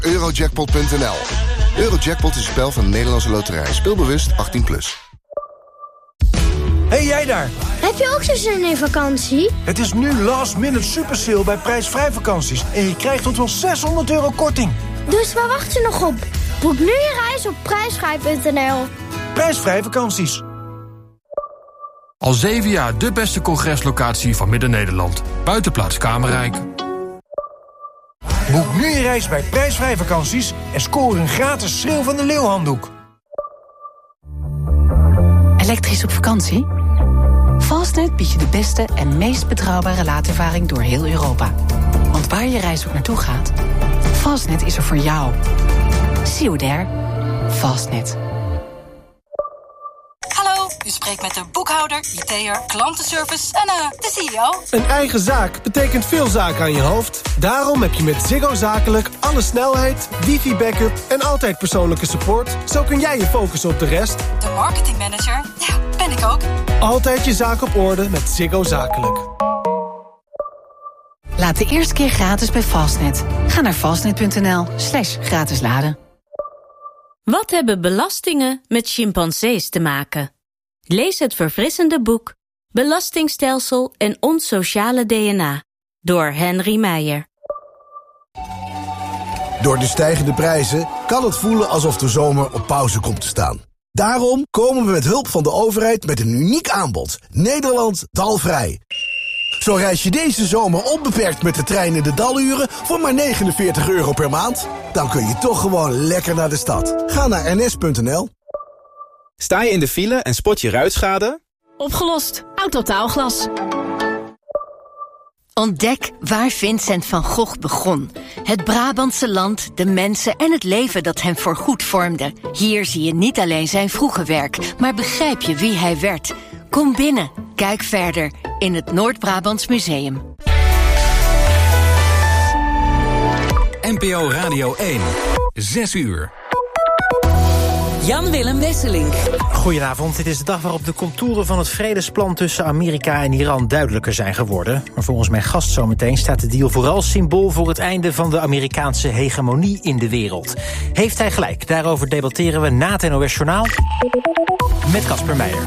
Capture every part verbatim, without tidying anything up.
Eurojackpot punt n l. Eurojackpot is een spel van de Nederlandse Loterij. Speelbewust achttien plus. Hey jij daar! Heb je ook zo'n zin in vakantie? Het is nu last minute super sale bij prijsvrij vakanties. En je krijgt tot wel zeshonderd euro korting. Dus waar wacht je nog op? Boek nu je reis op prijsvrij punt n l. Prijsvrij vakanties. Al zeven jaar de beste congreslocatie van Midden-Nederland. Buitenplaats Kamerrijk. Boek nu je reis bij prijsvrij vakanties en score een gratis Schreeuw van de Leeuw handdoek. Elektrisch op vakantie? Fastnet biedt je de beste en meest betrouwbare laadervaring door heel Europa. Want waar je reis ook naartoe gaat, Fastnet is er voor jou. See you there. Fastnet. Hallo, u spreekt met de boekhouder, I T'er, klantenservice en uh, de C E O. Een eigen zaak betekent veel zaken aan je hoofd. Daarom heb je met Ziggo Zakelijk alle snelheid, wifi-backup en altijd persoonlijke support. Zo kun jij je focussen op de rest. De marketingmanager, ja, ben ik ook. Altijd je zaak op orde met Ziggo Zakelijk. Laat de eerste keer gratis bij Fastnet. Ga naar fastnet punt n l slash gratis laden. Wat hebben belastingen met chimpansees te maken? Lees het verfrissende boek Belastingstelsel en ons sociale D N A door Henry Meijer. Door de stijgende prijzen kan het voelen alsof de zomer op pauze komt te staan. Daarom komen we met hulp van de overheid met een uniek aanbod. Nederland dalvrij. Zo reis je deze zomer onbeperkt met de trein in de daluren voor maar negenenveertig euro per maand. Dan kun je toch gewoon lekker naar de stad. Ga naar n s punt n l. Sta je in de file en spot je ruitschade? Opgelost. Autotaalglas. Ontdek waar Vincent van Gogh begon. Het Brabantse land, de mensen en het leven dat hem voorgoed vormde. Hier zie je niet alleen zijn vroege werk, maar begrijp je wie hij werd. Kom binnen, kijk verder in het Noord-Brabants Museum. N P O Radio één. Zes uur. Jan-Willem Wesselink. Goedenavond, dit is de dag waarop de contouren van het vredesplan tussen Amerika en Iran duidelijker zijn geworden. Maar volgens mijn gast zometeen staat de deal vooral symbool voor het einde van de Amerikaanse hegemonie in de wereld. Heeft hij gelijk? Daarover debatteren we na het N O S Journaal met Casper Meijer.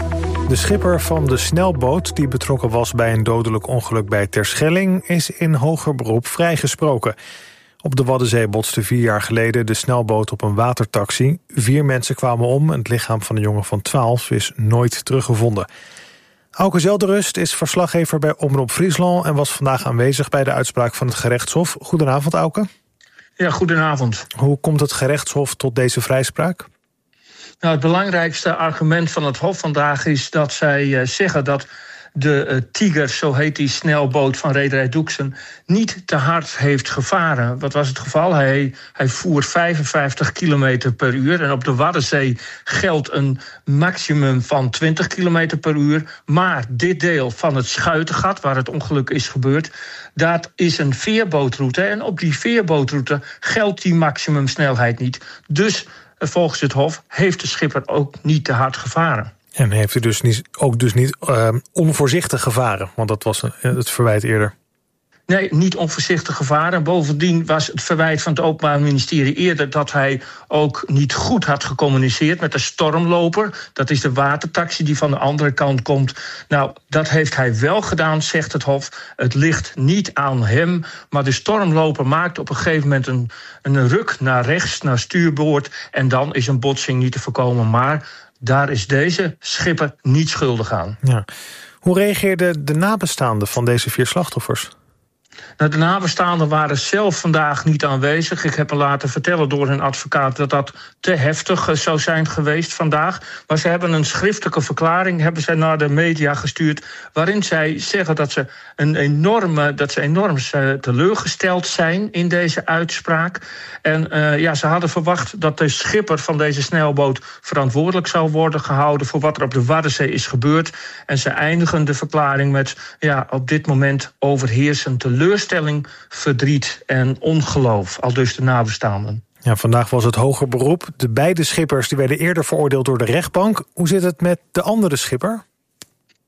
De schipper van de snelboot die betrokken was bij een dodelijk ongeluk bij Terschelling is in hoger beroep vrijgesproken. Op de Waddenzee botste vier jaar geleden de snelboot op een watertaxi. Vier mensen kwamen om en het lichaam van een jongen van twaalf is nooit teruggevonden. Auke Zelderust is verslaggever bij Omroep Friesland en was vandaag aanwezig bij de uitspraak van het gerechtshof. Goedenavond, Auke. Ja, goedenavond. Hoe komt het gerechtshof tot deze vrijspraak? Nou, het belangrijkste argument van het hof vandaag is dat zij uh, zeggen dat de uh, Tiger, zo heet die snelboot van rederij Doeksen, niet te hard heeft gevaren. Wat was het geval? Hij, hij voer vijfenvijftig kilometer per uur. En op de Waddenzee geldt een maximum van twintig kilometer per uur. Maar dit deel van het Schuitengat, waar het ongeluk is gebeurd, dat is een veerbootroute. En op die veerbootroute geldt die maximumsnelheid niet. Dus volgens het hof heeft de schipper ook niet te hard gevaren. En heeft u dus niet, ook dus niet uh, onvoorzichtig gevaren? Want dat was het verwijt eerder. Nee, niet onvoorzichtig gevaren. Bovendien was het verwijt van het Openbaar Ministerie eerder dat hij ook niet goed had gecommuniceerd met de stormloper. Dat is de watertaxi die van de andere kant komt. Nou, dat heeft hij wel gedaan, zegt het hof. Het ligt niet aan hem, maar de stormloper maakt op een gegeven moment een, een ruk naar rechts, naar stuurboord. En dan is een botsing niet te voorkomen. Maar daar is deze schipper niet schuldig aan. Ja. Hoe reageerden de nabestaanden van deze vier slachtoffers? Nou, de nabestaanden waren zelf vandaag niet aanwezig. Ik heb me laten vertellen door hun advocaat dat dat te heftig zou zijn geweest vandaag. Maar ze hebben een schriftelijke verklaring hebben zij naar de media gestuurd, waarin zij zeggen dat ze een enorme, dat ze enorm teleurgesteld zijn in deze uitspraak. En uh, ja, ze hadden verwacht dat de schipper van deze snelboot verantwoordelijk zou worden gehouden voor wat er op de Waddenzee is gebeurd. En ze eindigen de verklaring met ja, op dit moment overheersend teleurstelling, verdriet en ongeloof, aldus de nabestaanden. Ja, vandaag was het hoger beroep. De beide schippers die werden eerder veroordeeld door de rechtbank. Hoe zit het met de andere schipper?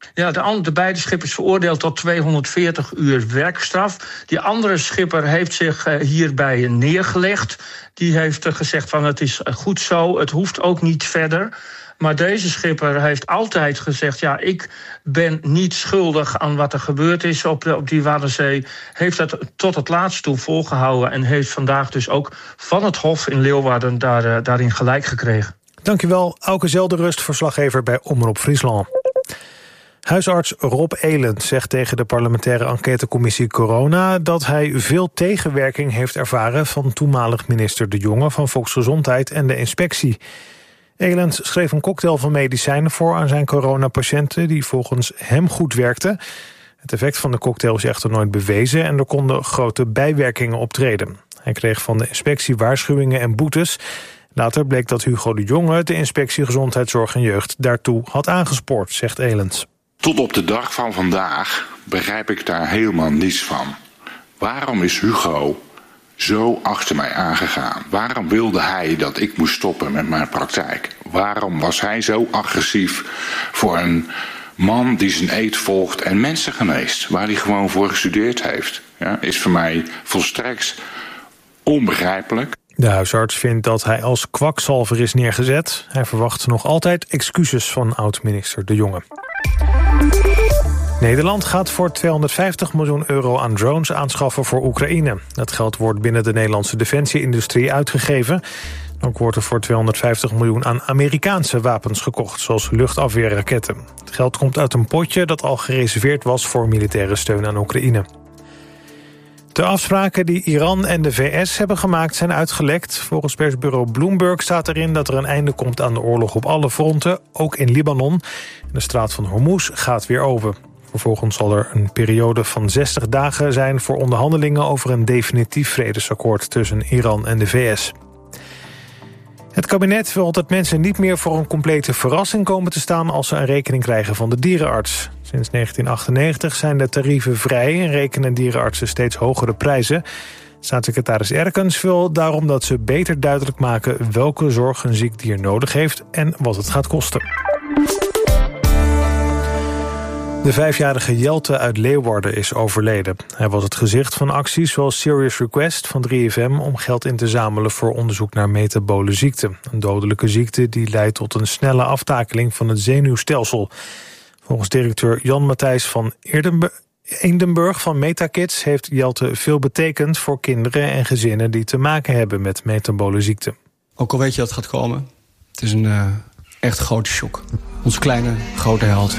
Ja, de, andere, de beide schippers veroordeeld tot tweehonderdveertig uur werkstraf. Die andere schipper heeft zich uh, hierbij neergelegd. Die heeft uh, gezegd van het is goed zo, het hoeft ook niet verder. Maar deze schipper heeft altijd gezegd, ja, ik ben niet schuldig aan wat er gebeurd is op, de, op die Waddenzee. Heeft dat tot het laatst toe volgehouden en heeft vandaag dus ook van het Hof in Leeuwarden daar, uh, daarin gelijk gekregen. Dankjewel, Auke Zelderust, verslaggever bij Omroep Friesland. Huisarts Rob Elend zegt tegen de parlementaire enquêtecommissie Corona dat hij veel tegenwerking heeft ervaren van toenmalig minister De Jonge van Volksgezondheid en de inspectie. Elend schreef een cocktail van medicijnen voor aan zijn coronapatiënten die volgens hem goed werkten. Het effect van de cocktail is echter nooit bewezen en er konden grote bijwerkingen optreden. Hij kreeg van de inspectie waarschuwingen en boetes. Later bleek dat Hugo De Jonge de inspectie Gezondheidszorg en Jeugd daartoe had aangespoord, zegt Elend. Tot op de dag van vandaag begrijp ik daar helemaal niets van. Waarom is Hugo zo achter mij aangegaan? Waarom wilde hij dat ik moest stoppen met mijn praktijk? Waarom was hij zo agressief voor een man die zijn eed volgt en mensen geneest, waar hij gewoon voor gestudeerd heeft? Ja, is voor mij volstrekt onbegrijpelijk. De huisarts vindt dat hij als kwakzalver is neergezet. Hij verwacht nog altijd excuses van oud-minister De Jonge. Nederland gaat voor tweehonderdvijftig miljoen euro aan drones aanschaffen voor Oekraïne. Dat geld wordt binnen de Nederlandse defensie-industrie uitgegeven. Ook wordt er voor tweehonderdvijftig miljoen aan Amerikaanse wapens gekocht, zoals luchtafweerraketten. Het geld komt uit een potje dat al gereserveerd was voor militaire steun aan Oekraïne. De afspraken die Iran en de V S hebben gemaakt zijn uitgelekt. Volgens persbureau Bloomberg staat erin dat er een einde komt aan de oorlog op alle fronten, ook in Libanon. De straat van Hormuz gaat weer open. Vervolgens zal er een periode van zestig dagen zijn voor onderhandelingen over een definitief vredesakkoord tussen Iran en de V S. Het kabinet wil dat mensen niet meer voor een complete verrassing komen te staan als ze een rekening krijgen van de dierenarts. Sinds negentien achtennegentig zijn de tarieven vrij en rekenen dierenartsen steeds hogere prijzen. Staatssecretaris Erkens wil daarom dat ze beter duidelijk maken welke zorg een ziek dier nodig heeft en wat het gaat kosten. De vijfjarige Jelte uit Leeuwarden is overleden. Hij was het gezicht van acties zoals Serious Request van drie F M om geld in te zamelen voor onderzoek naar metabole ziekte. Een dodelijke ziekte die leidt tot een snelle aftakeling van het zenuwstelsel. Volgens directeur Jan Matthijs van Eendenburg van Metakids heeft Jelte veel betekend voor kinderen en gezinnen die te maken hebben met metabole ziekte. Ook al weet je dat het gaat komen, het is een uh, echt grote shock. Onze kleine, grote held.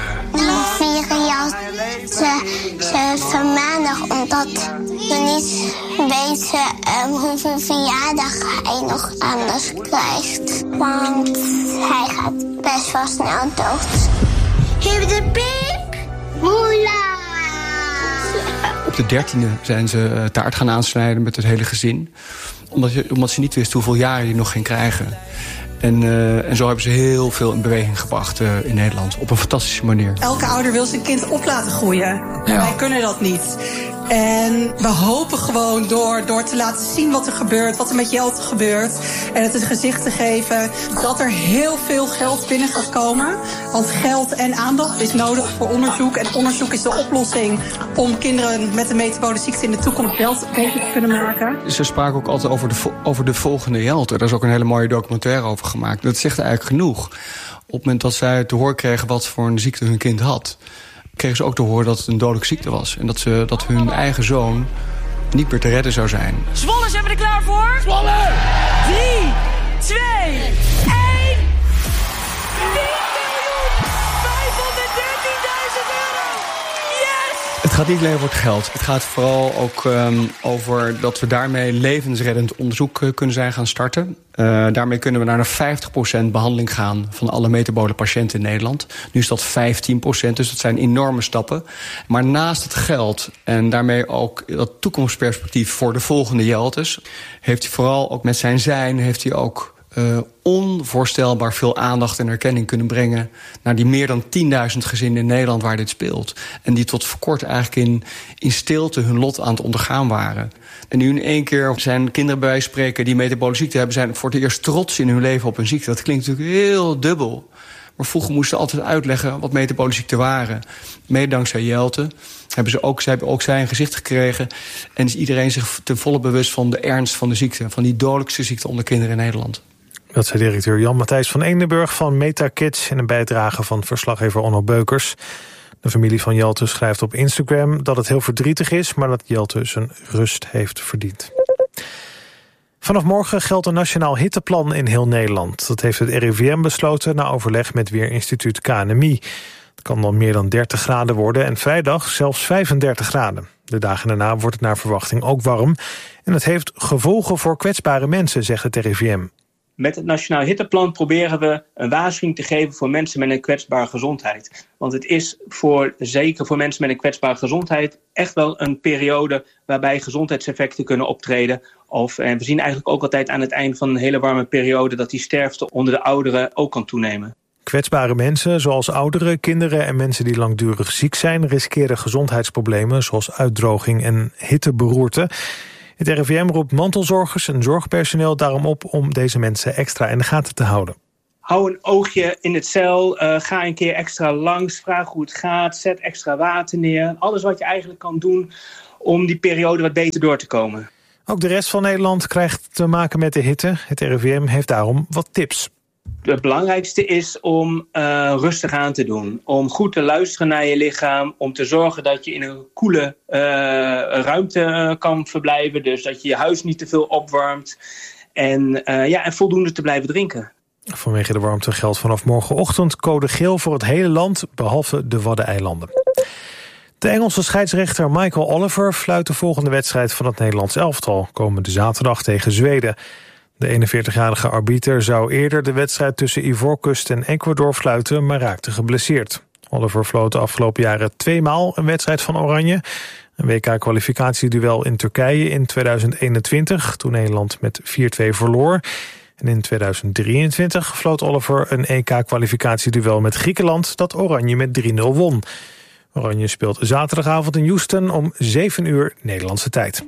Ze, ze vermaandag omdat we niet weten um, hoeveel verjaardag hij nog anders krijgt. Want hij gaat best wel snel dood. Geef de piep! Moela! Op de dertiende zijn ze taart gaan aansnijden met het hele gezin. Omdat, je, omdat ze niet wisten hoeveel jaren je nog ging krijgen. En, uh, en zo hebben ze heel veel in beweging gebracht uh, in Nederland. Op een fantastische manier. Elke ouder wil zijn kind op laten groeien. Ja. Wij kunnen dat niet. En we hopen gewoon door, door te laten zien wat er gebeurt, wat er met Jelte gebeurt. En het een gezicht te geven dat er heel veel geld binnen gaat komen. Want geld en aandacht is nodig voor onderzoek. En onderzoek is de oplossing om kinderen met een metabole ziekte in de toekomst wel beter te kunnen maken. Ze spraken ook altijd over de, over de volgende Jelte. Daar is ook een hele mooie documentaire over gemaakt. Dat zegt eigenlijk genoeg. Op het moment dat zij te horen kregen wat voor een ziekte hun kind had, kregen ze ook te horen dat het een dodelijke ziekte was. En dat, ze, dat hun eigen zoon niet meer te redden zou zijn. Zwolle, zijn we er klaar voor? Zwolle! drie, twee, één... tien miljoen vijfhonderddertienduizend euro! Yes! Het gaat niet alleen over het geld. Het gaat vooral ook um, over dat we daarmee levensreddend onderzoek uh, kunnen zijn gaan starten. Uh, daarmee kunnen we naar een vijftig procent behandeling gaan van alle metabole patiënten in Nederland. Nu is dat vijftien procent, dus dat zijn enorme stappen. Maar naast het geld en daarmee ook dat toekomstperspectief voor de volgende Jeltes, heeft hij vooral ook met zijn zijn, heeft hij ook Uh, onvoorstelbaar veel aandacht en erkenning kunnen brengen naar die meer dan tienduizend gezinnen in Nederland waar dit speelt. En die tot voor kort eigenlijk in, in stilte hun lot aan het ondergaan waren. En nu in één keer zijn kinderen bij wijze van spreken die metabole ziekte hebben, zijn voor het eerst trots in hun leven op hun ziekte. Dat klinkt natuurlijk heel dubbel. Maar vroeger moesten ze altijd uitleggen wat metabole ziekten waren. Mede dankzij Jelte hebben ze ook, ze hebben ook zij een gezicht gekregen. En is iedereen zich ten volle bewust van de ernst van de ziekte. Van die dodelijkste ziekte onder kinderen in Nederland. Dat zei directeur Jan-Matthijs van Eendenburg van MetaKids in een bijdrage van verslaggever Onno Beukers. De familie van Jelte schrijft op Instagram dat het heel verdrietig is, maar dat Jelte zijn rust heeft verdiend. Vanaf morgen geldt een nationaal hitteplan in heel Nederland. Dat heeft het R I V M besloten na overleg met Weerinstituut K N M I. Het kan dan meer dan dertig graden worden en vrijdag zelfs vijfendertig graden. De dagen daarna wordt het naar verwachting ook warm. En het heeft gevolgen voor kwetsbare mensen, zegt het R I V M. Met het Nationaal Hitteplan proberen we een waarschuwing te geven voor mensen met een kwetsbare gezondheid. Want het is voor, zeker voor mensen met een kwetsbare gezondheid echt wel een periode waarbij gezondheidseffecten kunnen optreden. Of, en we zien eigenlijk ook altijd aan het eind van een hele warme periode dat die sterfte onder de ouderen ook kan toenemen. Kwetsbare mensen, zoals ouderen, kinderen en mensen die langdurig ziek zijn, riskeren gezondheidsproblemen zoals uitdroging en hitteberoerte. Het R I V M roept mantelzorgers en zorgpersoneel daarom op om deze mensen extra in de gaten te houden. Hou een oogje in het cel, uh, ga een keer extra langs, vraag hoe het gaat, zet extra water neer. Alles wat je eigenlijk kan doen om die periode wat beter door te komen. Ook de rest van Nederland krijgt te maken met de hitte. Het R I V M heeft daarom wat tips. Het belangrijkste is om uh, rustig aan te doen. Om goed te luisteren naar je lichaam. Om te zorgen dat je in een koele uh, ruimte uh, kan verblijven. Dus dat je je huis niet te veel opwarmt. En, uh, ja, en voldoende te blijven drinken. Vanwege de warmte geldt vanaf morgenochtend code geel voor het hele land, behalve de Waddeneilanden. De Engelse scheidsrechter Michael Oliver fluit de volgende wedstrijd van het Nederlands elftal komende zaterdag tegen Zweden. De eenenveertigjarige arbiter zou eerder de wedstrijd tussen Ivoorkust en Ecuador fluiten, maar raakte geblesseerd. Oliver floot de afgelopen jaren tweemaal een wedstrijd van Oranje. Een W K-kwalificatieduel in Turkije in tweeduizend eenentwintig, toen Nederland met vier-twee verloor. En in tweeduizend drieëntwintig floot Oliver een E K-kwalificatieduel met Griekenland, dat Oranje met drie nul won. Oranje speelt zaterdagavond in Houston om zeven uur Nederlandse tijd.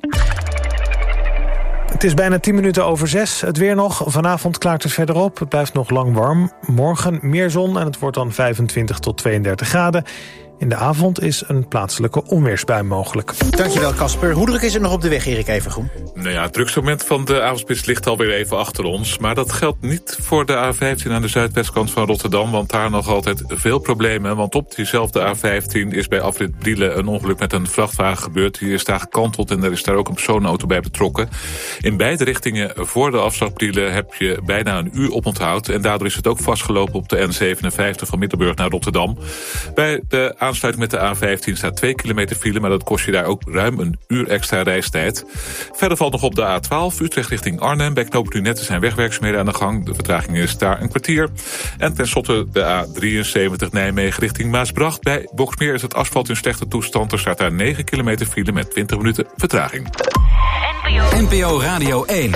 Het is bijna tien minuten over zes. Het weer nog. Vanavond klaart het verder op. Het blijft nog lang warm. Morgen meer zon en het wordt dan vijfentwintig tot tweeëndertig graden. In de avond is een plaatselijke onweersbui mogelijk. Dankjewel, Casper. Hoe druk is het nog op de weg, Erik Evengroen? Nou ja, het drukste moment van de avondspits ligt alweer even achter ons. Maar dat geldt niet voor de A vijftien aan de zuidwestkant van Rotterdam. Want daar nog altijd veel problemen. Want op diezelfde A vijftien is bij afrit Brielen een ongeluk met een vrachtwagen gebeurd. Die is daar gekanteld en er is daar ook een personenauto bij betrokken. In beide richtingen voor de afslag Brielen heb je bijna een uur oponthoud. En daardoor is het ook vastgelopen op de N zevenenvijftig van Middelburg naar Rotterdam. Bij de aansluiting met de A vijftien staat twee kilometer file, maar dat kost je daar ook ruim een uur extra reistijd. Verder valt nog op de A twaalf, Utrecht richting Arnhem. Bij knooppunt Lunette zijn wegwerkzaamheden aan de gang. De vertraging is daar een kwartier. En tenslotte de A drieënzeventig Nijmegen richting Maasbracht. Bij Boxmeer is het asfalt in slechte toestand. Er staat daar negen kilometer file met twintig minuten vertraging. N P O Radio één.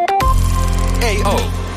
E O.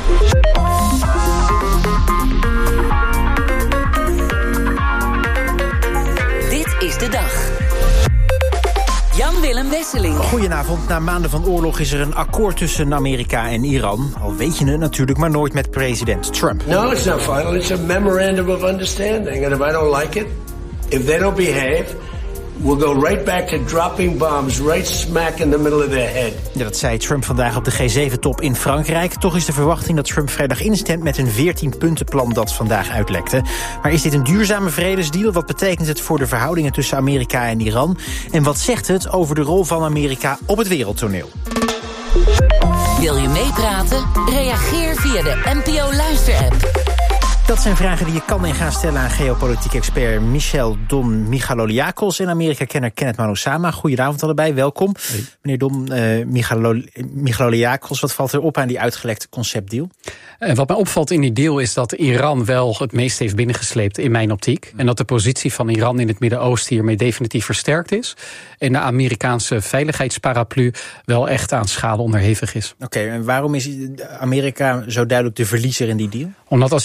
Is de dag. Jan-Willem Wesseling. Goedenavond. Na maanden van oorlog is er een akkoord tussen Amerika en Iran. Al weet je het natuurlijk, maar nooit met president Trump. No, it's not final. It's a memorandum of understanding. And if I don't like it, if they don't behave, we'll go right back to dropping bombs right smack in the middle of their head. Ja, dat zei Trump vandaag op de G zeven top in Frankrijk. Toch is de verwachting dat Trump vrijdag instemt met een veertien-puntenplan dat vandaag uitlekte. Maar is dit een duurzame vredesdeal? Wat betekent het voor de verhoudingen tussen Amerika en Iran? En wat zegt het over de rol van Amerika op het wereldtoneel? Wil je meepraten? Reageer via de N P O Luister-app. Dat zijn vragen die je kan en gaan stellen aan geopolitiek expert Michel Don Michaloliakos en Amerika-kenner Kenneth Manosama. Goedenavond allebei, welkom. Hey. Meneer Don uh, Michaloliakos, wat valt er op aan die uitgelekte conceptdeal? Uh, wat mij opvalt in die deal is dat Iran wel het meest heeft binnengesleept in mijn optiek. En dat de positie van Iran in het Midden-Oosten hiermee definitief versterkt is. En de Amerikaanse veiligheidsparaplu wel echt aan schade onderhevig is. Oké, okay, en waarom is Amerika zo duidelijk de verliezer in die deal? Omdat als ik kijk naar die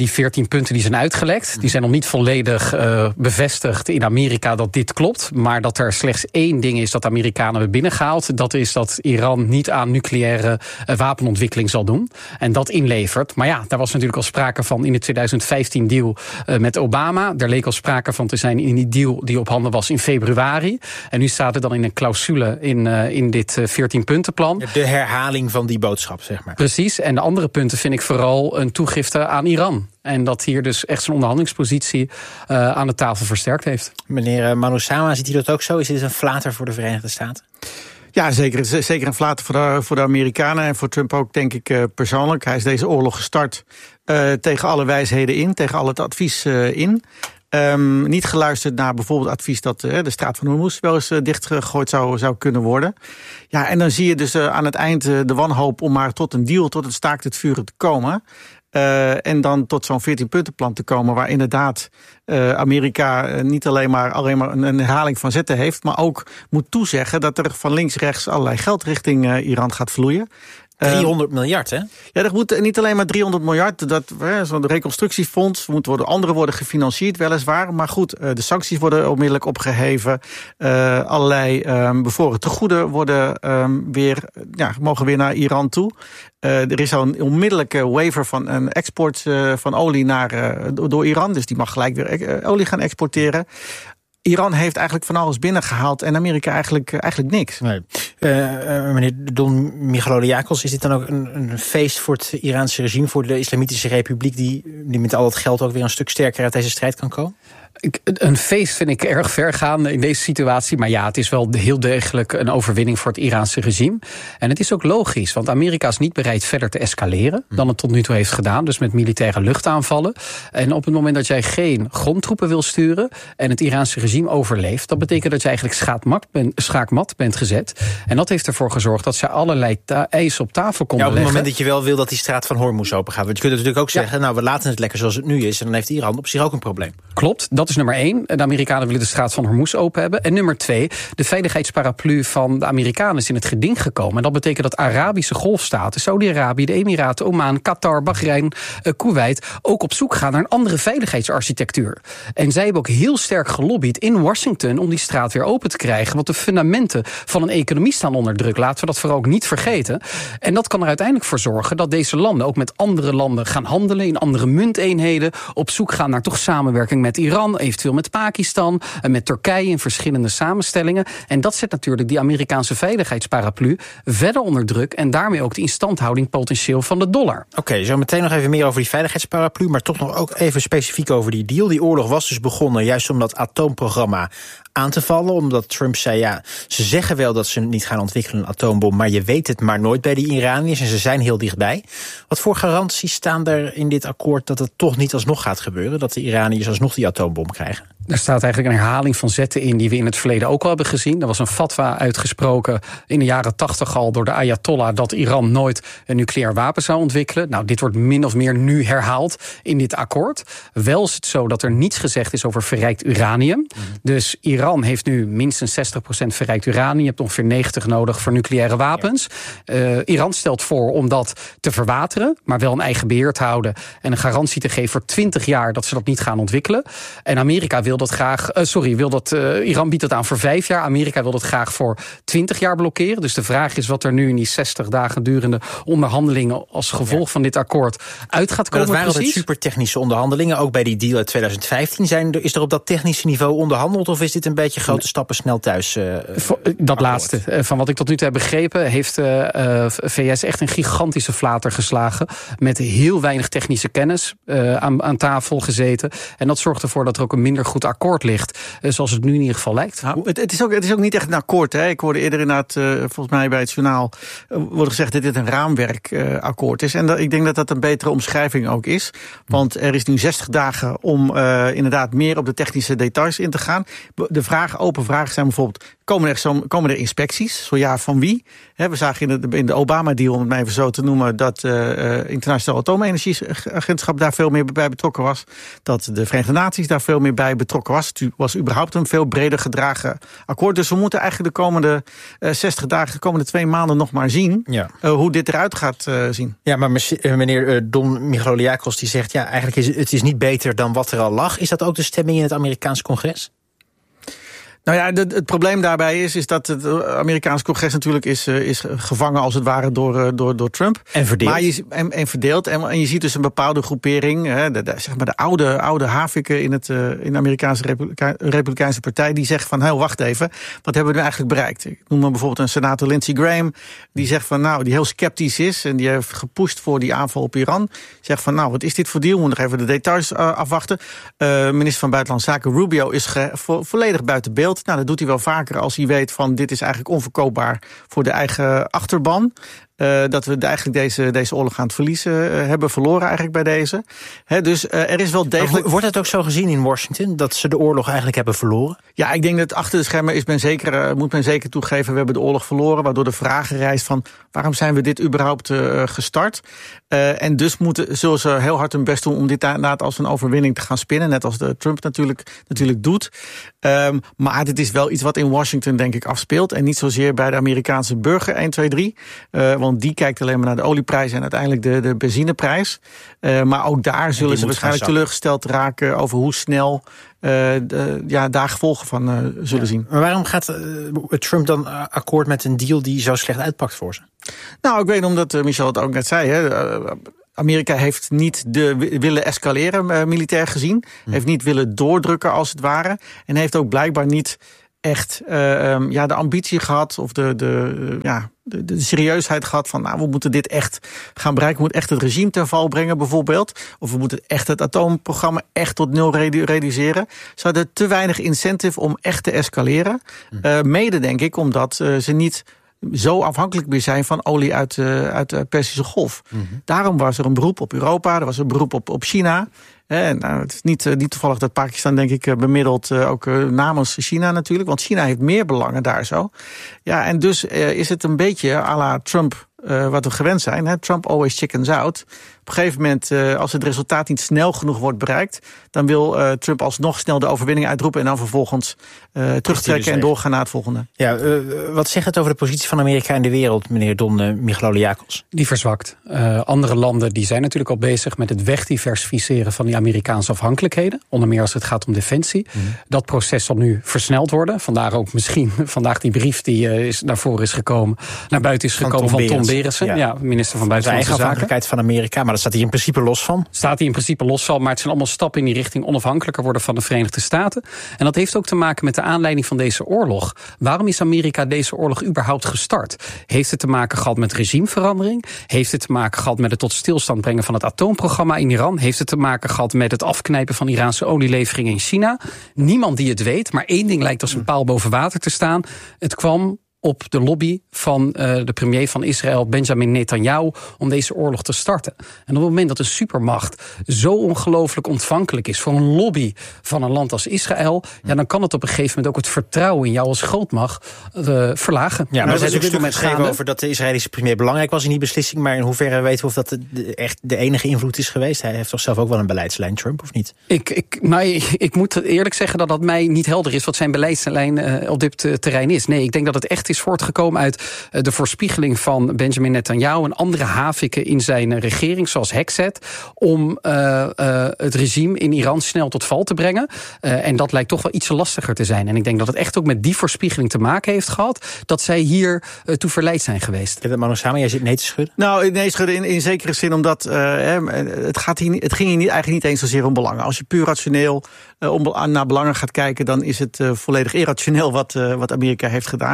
die veertien punten die zijn uitgelekt. Die zijn nog niet volledig uh, bevestigd in Amerika dat dit klopt. Maar dat er slechts één ding is dat de Amerikanen hebben binnengehaald. Dat is dat Iran niet aan nucleaire uh, wapenontwikkeling zal doen. En dat inlevert. Maar ja, daar was natuurlijk al sprake van in de twintig vijftien deal uh, met Obama. Daar leek al sprake van te zijn in die deal die op handen was in februari. En nu staat er dan in een clausule in, uh, in dit veertien-puntenplan. De herhaling van die boodschap, zeg maar. Precies. En de andere punten vind ik vooral een toegifte aan Iran. En dat hier dus echt zijn onderhandelingspositie uh, aan de tafel versterkt heeft. Meneer Manoussama, ziet u dat ook zo? Is dit een flater voor de Verenigde Staten? Ja, zeker. Zeker een flater voor de, voor de Amerikanen en voor Trump ook, denk ik, uh, persoonlijk. Hij is deze oorlog gestart uh, tegen alle wijsheden in, tegen al het advies uh, in. Um, niet geluisterd naar bijvoorbeeld advies dat uh, de straat van Hormuz wel eens uh, dichtgegooid zou, zou kunnen worden. Ja, en dan zie je dus uh, aan het eind uh, de wanhoop om maar tot een deal, tot het staakt het vuren te komen. Uh, en dan tot zo'n veertien-puntenplan te komen waar inderdaad uh, Amerika uh, niet alleen maar, alleen maar een, een herhaling van zetten heeft, maar ook moet toezeggen dat er van links-rechts allerlei geld richting uh, Iran gaat vloeien. driehonderd miljard, hè? Ja, er moet niet alleen maar driehonderd miljard. Dat, zo'n reconstructiefonds moet worden, andere worden gefinancierd, weliswaar. Maar goed, de sancties worden onmiddellijk opgeheven. Uh, allerlei um, bevroren tegoeden worden um, weer, ja, mogen weer naar Iran toe. Uh, er is al een onmiddellijke waiver van een export uh, van olie naar, uh, door Iran. Dus die mag gelijk weer uh, olie gaan exporteren. Iran heeft eigenlijk van alles binnengehaald en Amerika eigenlijk, eigenlijk niks. Nee. Uh, uh, meneer Don Michaloliakos, is dit dan ook een, een feest voor het Iraanse regime, voor de Islamitische Republiek, die, die met al dat geld ook weer een stuk sterker uit deze strijd kan komen? Een feest vind ik erg ver gaan in deze situatie. Maar ja, het is wel heel degelijk een overwinning voor het Iraanse regime. En het is ook logisch, want Amerika is niet bereid verder te escaleren dan het tot nu toe heeft gedaan. Dus met militaire luchtaanvallen. En op het moment dat jij geen grondtroepen wil sturen en het Iraanse regime overleeft, dat betekent dat je eigenlijk schaakmat bent, schaakmat bent gezet. En dat heeft ervoor gezorgd dat ze allerlei ta- eisen op tafel konden leggen. Ja, op het leggen. moment dat je wel wil dat die straat van Hormuz open gaat. Want je kunt natuurlijk ook zeggen, ja, nou, we laten het lekker zoals het nu is. En dan heeft Iran op zich ook een probleem. Klopt, dat is nummer één. De Amerikanen willen de straat van Hormuz open hebben. En nummer twee, de veiligheidsparaplu van de Amerikanen is in het geding gekomen. En dat betekent dat Arabische golfstaten, Saudi-Arabië, de Emiraten, Oman, Qatar, Bahrein, uh, Kuwait, ook op zoek gaan naar een andere veiligheidsarchitectuur. En zij hebben ook heel sterk gelobbyd in Washington om die straat weer open te krijgen. Want de fundamenten van een economie staan onder druk. Laten we dat vooral ook niet vergeten. En dat kan er uiteindelijk voor zorgen dat deze landen ook met andere landen gaan handelen, in andere munteenheden, op zoek gaan naar toch samenwerking met Iran, eventueel met Pakistan, en met Turkije in verschillende samenstellingen. En dat zet natuurlijk die Amerikaanse veiligheidsparaplu verder onder druk en daarmee ook de instandhouding potentieel van de dollar. Oké, okay, zo meteen nog even meer over die veiligheidsparaplu, maar toch nog ook even specifiek over die deal. Die oorlog was dus begonnen juist om dat atoomprogramma aan te vallen, omdat Trump zei, ja, ze zeggen wel dat ze niet gaan ontwikkelen een atoombom, maar je weet het maar nooit bij die Iraniërs en ze zijn heel dichtbij. Wat voor garanties staan er in dit akkoord dat het toch niet alsnog gaat gebeuren, dat de Iraniërs alsnog die atoombom krijgen? Er staat eigenlijk een herhaling van zetten in die we in het verleden ook al hebben gezien. Er was een fatwa uitgesproken in de jaren tachtig al door de Ayatollah dat Iran nooit een nucleair wapen zou ontwikkelen. Nou, dit wordt min of meer nu herhaald in dit akkoord. Wel is het zo dat er niets gezegd is over verrijkt uranium. Mm. Dus Iran heeft nu minstens zestig procent verrijkt uranium. Je hebt ongeveer negentig nodig voor nucleaire wapens. Ja. Uh, Iran stelt voor om dat te verwateren, maar wel een eigen beheer te houden en een garantie te geven voor twintig jaar dat ze dat niet gaan ontwikkelen. En Amerika wil dat graag, uh, sorry, wil dat, uh, Iran biedt dat aan voor vijf jaar. Amerika wil dat graag voor twintig jaar blokkeren. Dus de vraag is wat er nu in die zestig dagen durende onderhandelingen als gevolg ja. van dit akkoord uit gaat komen. Maar dat waren precies. altijd supertechnische onderhandelingen. Ook bij die deal uit twintig vijftien. Zijn, is er op dat technische niveau onderhandeld of is dit een beetje grote nee. stappen snel thuis? Uh, dat akkoord? Laatste. Van wat ik tot nu toe heb begrepen heeft uh, uh, V S echt een gigantische flater geslagen. Met heel weinig technische kennis uh, aan, aan tafel gezeten. En dat zorgt ervoor dat er ook een minder goed akkoord ligt. Uh, zoals het nu in ieder geval lijkt. Nou, het, het, is ook, het is ook niet echt een akkoord. Hè. Ik hoorde eerder inderdaad, uh, volgens mij bij het journaal, uh, wordt gezegd dat dit een raamwerkakkoord uh, is. En dat, ik denk dat dat een betere omschrijving ook is. Want er is nu zestig dagen om uh, inderdaad meer op de technische details in te gaan. De vraag, open vragen zijn bijvoorbeeld, komen er, zo, komen er inspecties? Zo ja, van wie? He, we zagen in de, in de Obama-deal, om het maar even zo te noemen, dat het uh, Internationaal Atoomenergieagentschap daar veel meer bij betrokken was. Dat de Verenigde Naties daar veel meer bij betrokken was. Het was überhaupt een veel breder gedragen akkoord. Dus we moeten eigenlijk de komende uh, zestig dagen, de komende twee maanden nog maar zien ja. uh, hoe dit eruit gaat uh, zien. Ja, maar meneer uh, Don Michaliakos die zegt, ja, eigenlijk is het is niet beter dan wat er al lag. Is dat ook de stemming in het Amerikaans congres? Nou ja, de, het probleem daarbij is, is dat het Amerikaanse congres natuurlijk is, uh, is gevangen als het ware door, uh, door, door Trump. En verdeeld. Maar je, en, en verdeeld. En, en je ziet dus een bepaalde groepering, hè, de, de, zeg maar de oude, oude haviken in, het, uh, in de Amerikaanse Republike, Republikeinse partij, die zegt van, heel wacht even, wat hebben we nu eigenlijk bereikt? Ik noem maar bijvoorbeeld een senator Lindsey Graham, die zegt van, nou, die heel sceptisch is en die heeft gepusht voor die aanval op Iran. Zegt van, nou, wat is dit voor deal? We moeten nog even de details uh, afwachten. Uh, minister van Buitenlandse Zaken Rubio is ge, vo, volledig buiten beeld. Nou, dat doet hij wel vaker als hij weet van dit is eigenlijk onverkoopbaar voor de eigen achterban. Uh, dat we eigenlijk deze, deze oorlog aan het verliezen uh, hebben, verloren eigenlijk bij deze. He, dus uh, er is wel degelijk. Maar wordt het ook zo gezien in Washington, dat ze de oorlog eigenlijk hebben verloren? Ja, ik denk dat achter de schermen is men zeker, uh, moet men zeker toegeven, we hebben de oorlog verloren, waardoor de vraag rijst van waarom zijn we dit überhaupt uh, gestart? Uh, en dus moeten, zullen ze heel hard hun best doen om dit inderdaad als een overwinning te gaan spinnen, net als de Trump natuurlijk, natuurlijk doet. Um, maar dit is wel iets wat in Washington denk ik afspeelt en niet zozeer bij de Amerikaanse burger één, twee, drie. Uh, want die kijkt alleen maar naar de olieprijs en uiteindelijk de, de benzineprijs. Uh, maar ook daar zullen ze waarschijnlijk teleurgesteld raken over hoe snel uh, de, ja, daar gevolgen van uh, zullen ja. zien. Maar waarom gaat uh, Trump dan akkoord met een deal die zo slecht uitpakt voor ze? Nou, ik weet omdat uh, Michel het ook net zei, hè, uh, Amerika heeft niet de willen escaleren, uh, militair gezien. Hm. Heeft niet willen doordrukken als het ware. En heeft ook blijkbaar niet echt uh, um, ja, de ambitie gehad of de, de, uh, ja, de, de serieusheid gehad van, nou, we moeten dit echt gaan bereiken. We moeten echt het regime ten val brengen bijvoorbeeld. Of we moeten echt het atoomprogramma echt tot nul redu- reduceren. Ze hadden te weinig incentive om echt te escaleren. Hm. Uh, mede denk ik omdat uh, ze niet zo afhankelijk meer zijn van olie uit, uh, uit de Perzische Golf. Mm-hmm. Daarom was er een beroep op Europa, er was een beroep op, op China. En nou, het is niet, uh, niet toevallig dat Pakistan, denk ik, uh, bemiddelt uh, ook uh, namens China natuurlijk. Want China heeft meer belangen daar zo. Ja, en dus uh, is het een beetje à la Trump uh, wat we gewend zijn. Hè? Trump always chickens out. Op een gegeven moment, uh, als het resultaat niet snel genoeg wordt bereikt, dan wil uh, Trump alsnog snel de overwinning uitroepen en dan vervolgens uh, terugtrekken en doorgaan naar het volgende. Ja, uh, wat zegt het over de positie van Amerika in de wereld, meneer Don uh, Michaliakos? Die verzwakt. Uh, andere landen die zijn natuurlijk al bezig met het wegdiversificeren van die Amerikaanse afhankelijkheden. Onder meer als het gaat om defensie. Mm. Dat proces zal nu versneld worden. Vandaar ook misschien vandaag die brief die uh, is naar voren is gekomen, naar buiten is gekomen van Tom, van Tom Berendsen. Ja. ja, minister van Buitenlandse Zaken. De afhankelijkheid van Amerika, maar dat staat hier in principe los van? Staat hier in principe los van, maar het zijn allemaal stappen in die richting onafhankelijker worden van de Verenigde Staten. En dat heeft ook te maken met de aanleiding van deze oorlog. Waarom is Amerika deze oorlog überhaupt gestart? Heeft het te maken gehad met regimeverandering? Heeft het te maken gehad met het tot stilstand brengen van het atoomprogramma in Iran? Heeft het te maken gehad met het afknijpen van Iraanse olieleveringen in China? Niemand die het weet, maar één ding lijkt als een paal boven water te staan. Het kwam op de lobby van uh, de premier van Israël, Benjamin Netanyahu, om deze oorlog te starten. En op het moment dat een supermacht zo ongelooflijk ontvankelijk is voor een lobby van een land als Israël, ja, dan kan het op een gegeven moment ook het vertrouwen in jou als grootmacht uh, verlagen. Ja, maar er is ook natuurlijk geschreven over dat de Israëlische premier belangrijk was in die beslissing, maar in hoeverre weten we of dat de, echt de enige invloed is geweest? Hij heeft toch zelf ook wel een beleidslijn, Trump, of niet? Ik, ik, nou, ik, ik moet eerlijk zeggen dat dat mij niet helder is wat zijn beleidslijn uh, op dit uh, terrein is. Nee, ik denk dat het echt is voortgekomen uit de voorspiegeling van Benjamin Netanyahu en andere haviken in zijn regering, zoals Hexet, om uh, uh, het regime in Iran snel tot val te brengen. Uh, en dat lijkt toch wel iets lastiger te zijn. En ik denk dat het echt ook met die voorspiegeling te maken heeft gehad, dat zij hier uh, toe verleid zijn geweest. Heb dat maar nog samen? Jij zit nee te schudden? Nou, nee schudden in, in zekere zin, omdat uh, het, gaat hier, het ging hier niet, eigenlijk niet eens zozeer om belangen. Als je puur rationeel uh, om, naar belangen gaat kijken, dan is het uh, volledig irrationeel wat, uh, wat Amerika heeft gedaan. Het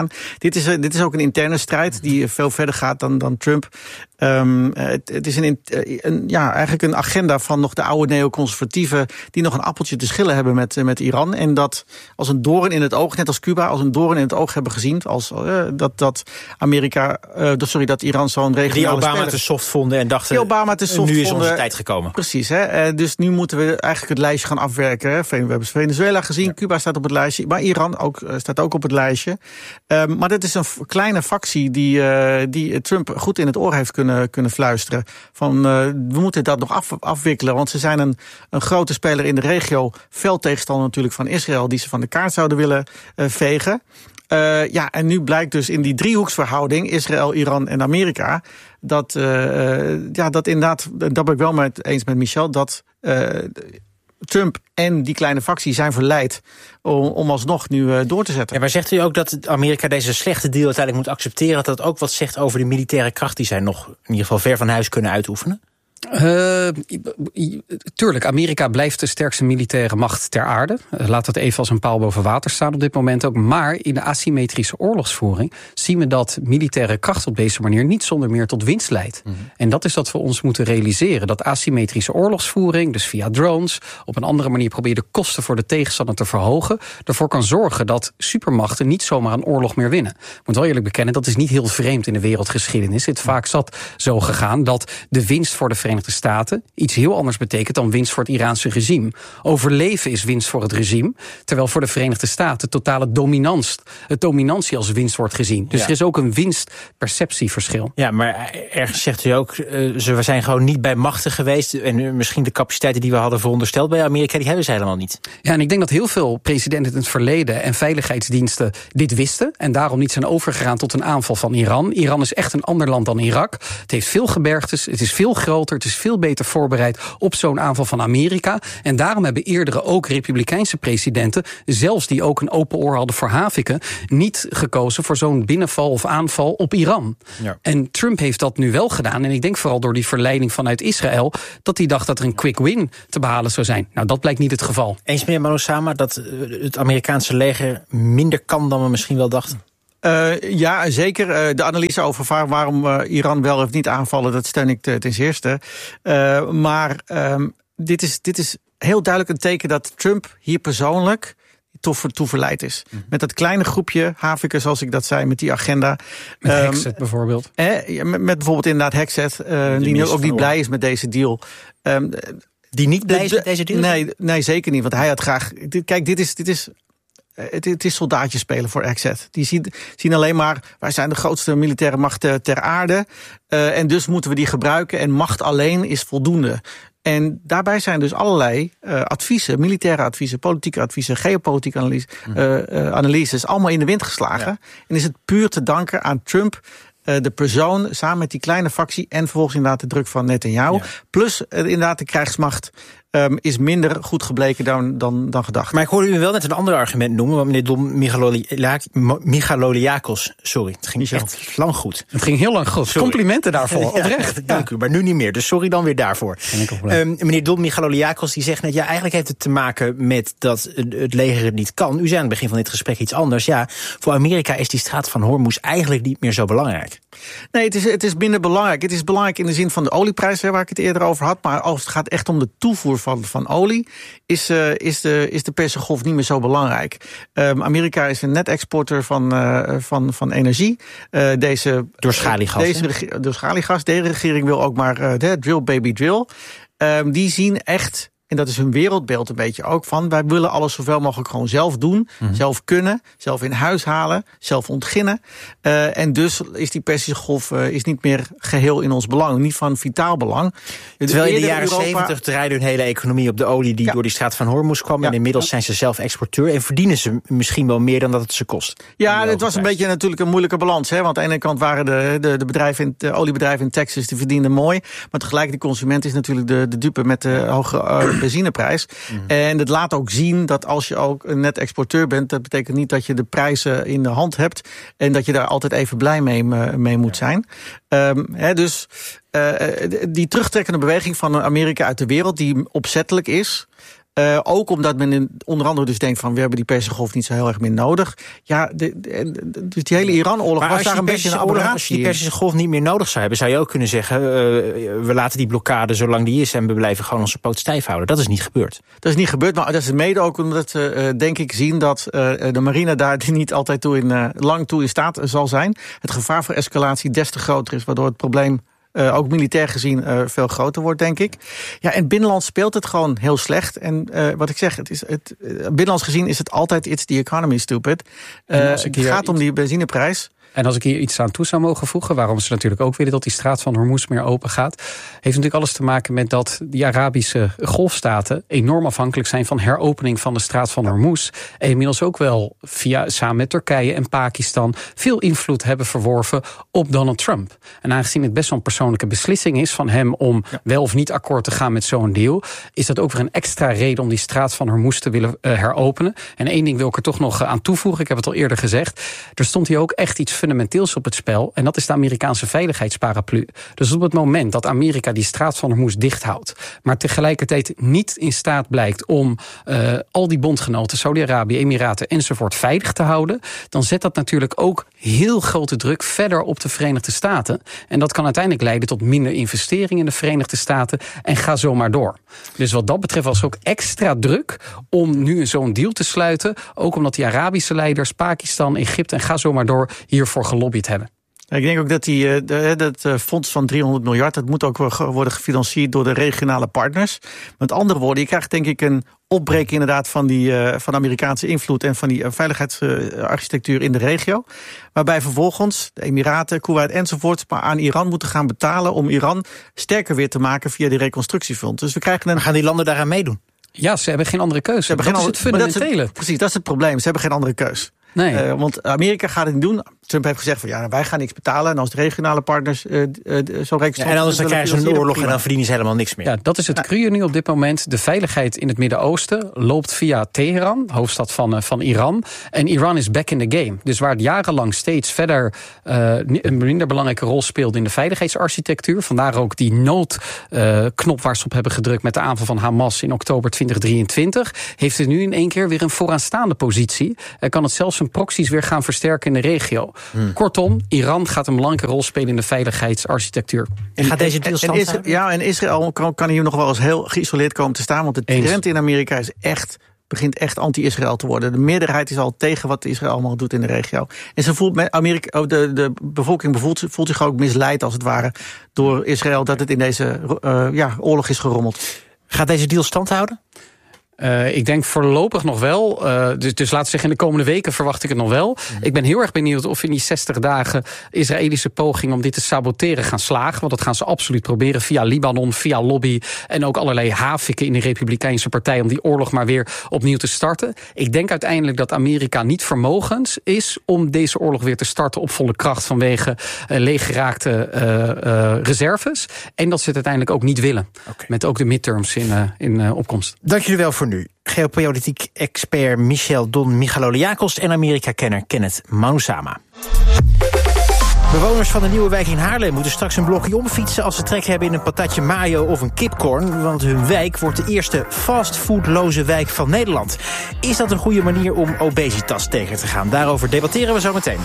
dit is, dit is ook een interne strijd die veel verder gaat dan, dan Trump. Um, het, het is een, een, ja, eigenlijk een agenda van nog de oude neoconservatieven die nog een appeltje te schillen hebben met, met Iran. En dat als een doorn in het oog, net als Cuba, als een doorn in het oog hebben gezien. Als, uh, dat, dat Amerika, uh, sorry, dat Iran zo'n regionale Die Obama speler, te soft vonden en dachten, die Obama te soft nu is vonden, onze tijd gekomen. Precies, hè? Uh, dus nu moeten we eigenlijk het lijstje gaan afwerken. Hè? We hebben Venezuela gezien, ja. Cuba staat op het lijstje, maar Iran ook, uh, staat ook op het lijstje. Um, maar dit is een f- kleine factie die, uh, die Trump goed in het oor heeft kunnen, kunnen fluisteren. Van, uh, we moeten dat nog af, afwikkelen, want ze zijn een, een grote speler in de regio. Veel tegenstander natuurlijk van Israël, die ze van de kaart zouden willen uh, vegen. Uh, ja, en nu blijkt dus in die driehoeksverhouding, Israël, Iran en Amerika, dat, uh, ja, dat inderdaad, dat ben ik wel met, eens met Michel, dat uh, Trump en die kleine factie zijn verleid om, om alsnog nu uh, door te zetten. Ja, maar zegt u ook dat Amerika deze slechte deal uiteindelijk moet accepteren, dat dat ook wat zegt over de militaire kracht die zij nog in ieder geval ver van huis kunnen uitoefenen? Uh, tuurlijk, Amerika blijft de sterkste militaire macht ter aarde. Uh, laat dat even als een paal boven water staan op dit moment ook. Maar in de asymmetrische oorlogsvoering zien we dat militaire kracht op deze manier niet zonder meer tot winst leidt. Mm-hmm. En dat is dat we ons moeten realiseren. Dat asymmetrische oorlogsvoering, dus via drones, op een andere manier probeer de kosten voor de tegenstander te verhogen, ervoor kan zorgen dat supermachten niet zomaar een oorlog meer winnen. Ik moet wel eerlijk bekennen, dat is niet heel vreemd in de wereldgeschiedenis. Het is vaak zat zo gegaan dat de winst voor de Verenigde Staten iets heel anders betekent dan winst voor het Iraanse regime. Overleven is winst voor het regime, terwijl voor de Verenigde Staten totale dominantie, het dominantie als winst wordt gezien. Dus ja. Er is ook een winstperceptieverschil. Ja, maar ergens zegt u ook, uh, ze zijn gewoon niet bij machten geweest en uh, misschien de capaciteiten die we hadden verondersteld bij Amerika, die hebben ze helemaal niet. Ja, en ik denk dat heel veel presidenten in het verleden en veiligheidsdiensten dit wisten en daarom niet zijn overgegaan tot een aanval van Iran. Iran is echt een ander land dan Irak. Het heeft veel gebergtes, het is veel groter, het is veel beter voorbereid op zo'n aanval van Amerika. En daarom hebben eerdere ook republikeinse presidenten, zelfs die ook een open oor hadden voor haviken, niet gekozen voor zo'n binnenval of aanval op Iran. Ja. En Trump heeft dat nu wel gedaan. En ik denk vooral door die verleiding vanuit Israël, dat hij dacht dat er een quick win te behalen zou zijn. Nou, dat blijkt niet het geval. Eens meneer Manosama, dat het Amerikaanse leger minder kan dan we misschien wel dachten? Uh, ja, zeker. Uh, de analyse over waarom uh, Iran wel of niet aanvallen, dat steun ik ten eerste. Uh, maar um, dit, is, dit is heel duidelijk een teken dat Trump hier persoonlijk toe, toe verleid is. Mm-hmm. Met dat kleine groepje haviken, zoals ik dat zei, met die agenda. Met um, Hexet bijvoorbeeld. Eh, met, met bijvoorbeeld inderdaad Hexet, uh, die nu ook niet blij is met deze deal. Um, die niet blij is met deze deal? Nee, nee, zeker niet. Want hij had graag. Dit, kijk, dit is. Dit is Het, het is soldaatjes spelen voor Hexet. Die zien, zien alleen maar, wij zijn de grootste militaire macht ter aarde. Uh, en dus moeten we die gebruiken. En macht alleen is voldoende. En daarbij zijn dus allerlei uh, adviezen, militaire adviezen, politieke adviezen, geopolitieke analyse, uh, uh, analyses, allemaal in de wind geslagen. Ja. En is het puur te danken aan Trump, uh, de persoon, samen met die kleine factie en vervolgens inderdaad de druk van Netanyahu. Ja. Plus uh, inderdaad de krijgsmacht. Um, is minder goed gebleken dan, dan, dan gedacht. Maar ik hoorde u wel net een ander argument noemen, want meneer Dom Michaloliakos, sorry, het ging Michel. echt lang goed. Het ging heel lang goed. Sorry. Complimenten daarvoor, ja, oprecht. Ja, dank u, maar nu niet meer, dus sorry dan weer daarvoor. Um, meneer Dom Michaloliakos die zegt net, ja, eigenlijk heeft het te maken met dat het leger het niet kan. U zei aan het begin van dit gesprek iets anders. Ja, voor Amerika is die straat van Hormuz eigenlijk niet meer zo belangrijk. Nee, het is, het is minder belangrijk. Het is belangrijk in de zin van de olieprijs, hè, waar ik het eerder over had. Maar als het gaat echt om de toevoer van, van olie, is, uh, is, de, is de Perzische Golf niet meer zo belangrijk. Um, Amerika is een net-exporter van, uh, van, van energie. Uh, deze, door schaliegas. Deze, rege- door schaliegas. De regering wil ook maar uh, de drill baby drill. Um, die zien echt, en dat is hun wereldbeeld een beetje ook, van wij willen alles zoveel mogelijk gewoon zelf doen, mm-hmm. zelf kunnen, zelf in huis halen, zelf ontginnen. Uh, en dus is die Perzische Golf uh, is niet meer geheel in ons belang, niet van vitaal belang. Terwijl in de jaren zeventig draaide hun hele economie op de olie die ja. door die straat van Hormuz kwam. Ja. En inmiddels zijn ze zelf exporteur en verdienen ze misschien wel meer dan dat het ze kost. Ja, het was een beetje natuurlijk een moeilijke balans. Hè? Want aan de ene kant waren de, de, de, bedrijven in, de oliebedrijven in Texas, die verdienden mooi. Maar tegelijk de consument is natuurlijk de, de dupe met de hoge uh, benzineprijs. Mm-hmm. En het laat ook zien dat als je ook een net exporteur bent, dat betekent niet dat je de prijzen in de hand hebt en dat je daar altijd even blij mee, mee moet zijn. Um, hè, dus uh, die terugtrekkende beweging van Amerika uit de wereld, die opzettelijk is, Uh, ook omdat men in, onder andere dus denkt van we hebben die Perzische Golf niet zo heel erg meer nodig. Ja, de, de, de, dus die hele Iran-oorlog was daar een beetje een aberratie. Als je die Perzische Golf niet meer nodig zou hebben, zou je ook kunnen zeggen, uh, we laten die blokkade zolang die is en we blijven gewoon onze poot stijf houden. Dat is niet gebeurd. Dat is niet gebeurd, maar dat is mede ook omdat we, uh, denk ik, zien dat uh, de marine daar niet altijd toe in, uh, lang toe in staat zal zijn. Het gevaar voor escalatie des te groter is, waardoor het probleem Uh, ook militair gezien uh, veel groter wordt, denk ik. Ja, en binnenlands speelt het gewoon heel slecht. En uh, wat ik zeg, het is het, uh, binnenlands gezien is het altijd it's the economy, stupid. Uh, het gaat om die benzineprijs. En als ik hier iets aan toe zou mogen voegen, waarom ze natuurlijk ook willen dat die straat van Hormuz meer open gaat, heeft natuurlijk alles te maken met dat die Arabische golfstaten enorm afhankelijk zijn van heropening van de straat van Hormuz. En inmiddels ook wel via, samen met Turkije en Pakistan veel invloed hebben verworven op Donald Trump. En aangezien het best wel een persoonlijke beslissing is van hem om ja. wel of niet akkoord te gaan met zo'n deal, is dat ook weer een extra reden om die straat van Hormuz te willen uh, heropenen. En één ding wil ik er toch nog uh, aan toevoegen, ik heb het al eerder gezegd. Er stond hier ook echt iets fundamenteels op het spel. En dat is de Amerikaanse veiligheidsparaplu. Dus op het moment dat Amerika die straat van Hormuz dicht houdt, maar tegelijkertijd niet in staat blijkt om uh, al die bondgenoten, Saudi-Arabië, Emiraten enzovoort veilig te houden, dan zet dat natuurlijk ook heel grote druk verder op de Verenigde Staten. En dat kan uiteindelijk leiden tot minder investeringen in de Verenigde Staten en ga zo maar door. Dus wat dat betreft was er ook extra druk om nu zo'n deal te sluiten. Ook omdat die Arabische leiders, Pakistan, Egypte en ga zo maar door hiervoor gelobbyd hebben. Ik denk ook dat die, dat fonds van driehonderd miljard... dat moet ook worden gefinancierd door de regionale partners. Met andere woorden, je krijgt denk ik een opbreken inderdaad van die van Amerikaanse invloed en van die veiligheidsarchitectuur in de regio. Waarbij vervolgens de Emiraten, Kuwait enzovoort maar aan Iran moeten gaan betalen om Iran sterker weer te maken via die reconstructiefonds. Dus we krijgen een... Maar gaan die landen daaraan meedoen? Ja, ze hebben geen andere keuze. Ze hebben dat geen is het fundamentele. Dat is het, precies, dat is het probleem. Ze hebben geen andere keus. Nee. Uh, want Amerika gaat het niet doen. Trump heeft gezegd van ja, wij gaan niks betalen. En als de regionale partners uh, uh, zo'n rekenschap... En anders dan krijgen ze een oorlog en dan verdienen ze helemaal niks meer. Ja, dat is het ja. cruë nu op dit moment. De veiligheid in het Midden-Oosten loopt via Teheran, hoofdstad van, uh, van Iran. En Iran is back in the game. Dus waar het jarenlang steeds verder uh, een minder belangrijke rol speelde in de veiligheidsarchitectuur. Vandaar ook die noodknop uh, waar ze op hebben gedrukt met de aanval van Hamas in oktober twintig drieëntwintig. Heeft het nu in één keer weer een vooraanstaande positie. Er kan het zelfs zijn proxies weer gaan versterken in de regio. Hmm. Kortom, Iran gaat een belangrijke rol spelen in de veiligheidsarchitectuur. En gaat deze deal stand houden? Ja, en Israël kan, kan hier nog wel eens heel geïsoleerd komen te staan. Want de trend in Amerika is echt, begint echt anti-Israël te worden. De meerderheid is al tegen wat Israël allemaal doet in de regio. En ze voelt, Amerika, de, de bevolking voelt, voelt zich ook misleid als het ware door Israël dat het in deze uh, ja, oorlog is gerommeld. Gaat deze deal stand houden? Uh, ik denk voorlopig nog wel. Uh, dus, dus laten we zeggen, in de komende weken verwacht ik het nog wel. Mm-hmm. Ik ben heel erg benieuwd of in die zestig dagen Israëlische poging om dit te saboteren gaan slagen. Want dat gaan ze absoluut proberen via Libanon, via lobby en ook allerlei haviken in de Republikeinse Partij om die oorlog maar weer opnieuw te starten. Ik denk uiteindelijk dat Amerika niet vermogens is om deze oorlog weer te starten op volle kracht vanwege uh, leeggeraakte uh, uh, reserves. En dat ze het uiteindelijk ook niet willen. Okay. Met ook de midterms in, uh, in uh, opkomst. Dank jullie wel voor nu. Geopolitiek expert Michel Don Michaloliakos en Amerika-kenner Kenneth Manusama. Bewoners van de nieuwe wijk in Haarlem moeten straks een blokje omfietsen als ze trek hebben in een patatje mayo of een kipcorn, want hun wijk wordt de eerste fastfoodloze wijk van Nederland. Is dat een goede manier om obesitas tegen te gaan? Daarover debatteren we zo meteen.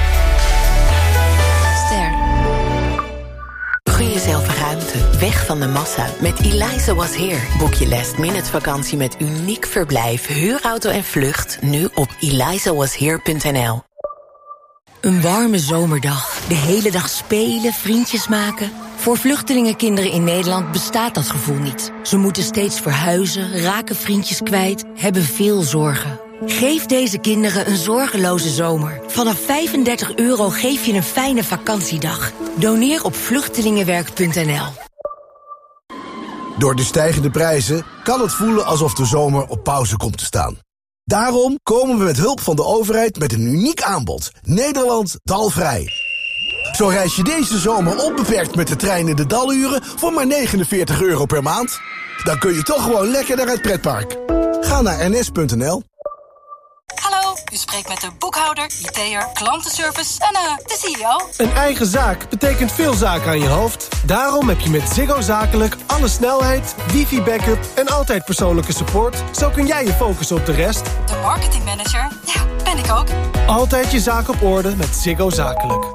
Gun jezelf ruimte, weg van de massa. Met Eliza Was Here boek je last minute vakantie met uniek verblijf, huurauto en vlucht nu op eliza was here punt n l. Een warme zomerdag, de hele dag spelen, vriendjes maken. Voor vluchtelingenkinderen in Nederland bestaat dat gevoel niet. Ze moeten steeds verhuizen, raken vriendjes kwijt, hebben veel zorgen. Geef deze kinderen een zorgeloze zomer. Vanaf vijfendertig euro geef je een fijne vakantiedag. Doneer op vluchtelingenwerk punt n l. Door de stijgende prijzen kan het voelen alsof de zomer op pauze komt te staan. Daarom komen we met hulp van de overheid met een uniek aanbod. Nederland dalvrij. Zo reis je deze zomer onbeperkt met de trein in de daluren voor maar negenenveertig euro per maand. Dan kun je toch gewoon lekker naar het pretpark. Ga naar n s punt n l. Hallo, U spreekt met de boekhouder, I T'er, klantenservice en uh, de C E O. Een eigen zaak betekent veel zaken aan je hoofd. Daarom heb je met Ziggo Zakelijk alle snelheid, wifi-backup en altijd persoonlijke support. Zo kun jij je focussen op de rest. De marketingmanager, ja, ben ik ook. Altijd je zaak op orde met Ziggo Zakelijk.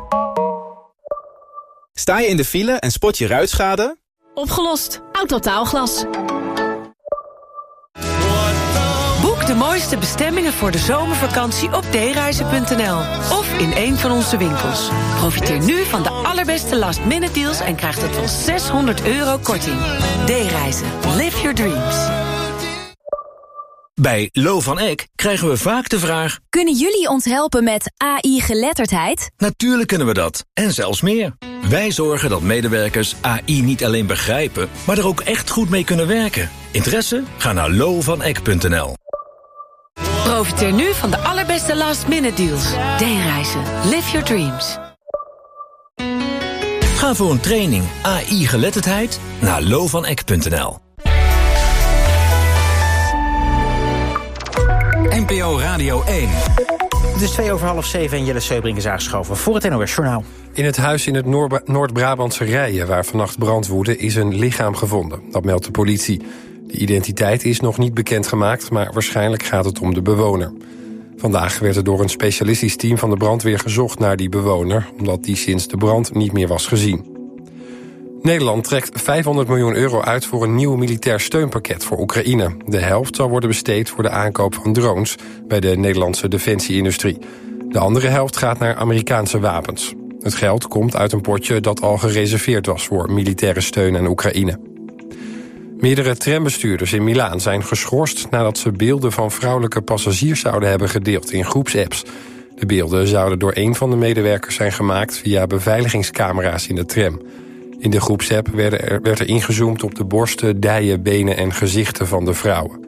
Sta je in de file en spot je ruitschade? Opgelost. Autotaalglas. Boek de mooiste bestemmingen voor de zomervakantie op d reizen punt n l of in een van onze winkels. Profiteer nu van de allerbeste last-minute deals en krijg tot wel zeshonderd euro korting. D-reizen. Live your dreams. Bij Lo van Eck krijgen we vaak de vraag: kunnen jullie ons helpen met A I-geletterdheid? Natuurlijk kunnen we dat, en zelfs meer. Wij zorgen dat medewerkers A I niet alleen begrijpen, maar er ook echt goed mee kunnen werken. Interesse? Ga naar lo van eck punt n l. Profiteer nu van de allerbeste last-minute deals. D-reizen. Live your dreams. Ga voor een training A I-geletterdheid naar lo van eck punt n l. N P O Radio één. Het is twee over half zeven en Jelle Seubring is aangeschoven voor het N O S Journaal. In het huis in het Noord- Noord-Brabantse Rijen, waar vannacht brand woedde, is een lichaam gevonden. Dat meldt de politie. De identiteit is nog niet bekendgemaakt, maar waarschijnlijk gaat het om de bewoner. Vandaag werd er door een specialistisch team van de brandweer gezocht naar die bewoner, omdat die sinds de brand niet meer was gezien. Nederland trekt vijfhonderd miljoen euro uit voor een nieuw militair steunpakket voor Oekraïne. De helft zal worden besteed voor de aankoop van drones bij de Nederlandse defensieindustrie. De andere helft gaat naar Amerikaanse wapens. Het geld komt uit een potje dat al gereserveerd was voor militaire steun aan Oekraïne. Meerdere trambestuurders in Milaan zijn geschorst nadat ze beelden van vrouwelijke passagiers zouden hebben gedeeld in groepsapps. De beelden zouden door een van de medewerkers zijn gemaakt via beveiligingscamera's in de tram. In de groepsapp werd er, werd er ingezoomd op de borsten, dijen, benen en gezichten van de vrouwen.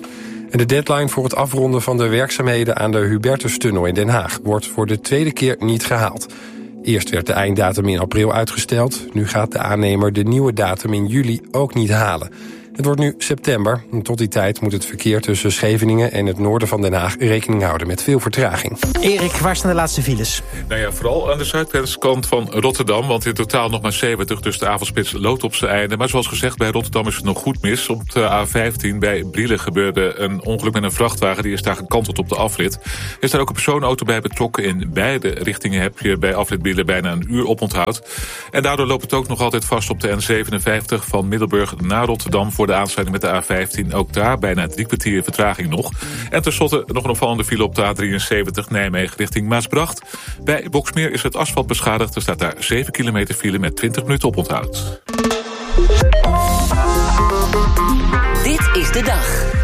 En de deadline voor het afronden van de werkzaamheden aan de Hubertustunnel in Den Haag wordt voor de tweede keer niet gehaald. Eerst werd de einddatum in april uitgesteld. Nu gaat de aannemer de nieuwe datum in juli ook niet halen. Het wordt nu september. En tot die tijd moet het verkeer tussen Scheveningen en het noorden van Den Haag rekening houden met veel vertraging. Erik, waar staan de laatste files? Nou ja, vooral aan de zuidwestkant van Rotterdam, want in totaal nog maar zeventig, dus de avondspits loopt op zijn einde. Maar zoals gezegd, bij Rotterdam is het nog goed mis. Op de A vijftien bij Brielen gebeurde een ongeluk met een vrachtwagen, die is daar gekanteld op de afrit. Er is daar ook een persoonauto bij betrokken. In beide richtingen heb je bij afrit Brielen bijna een uur oponthoud. En daardoor loopt het ook nog altijd vast op de N zevenenvijftig van Middelburg naar Rotterdam voor de aansluiting met de A vijftien. Ook daar bijna drie kwartier vertraging nog. En tenslotte nog een opvallende file op de A drieënzeventig Nijmegen richting Maasbracht. Bij Boksmeer is het asfalt beschadigd. Er staat daar zeven kilometer file met twintig minuten oponthoud. Dit is de dag.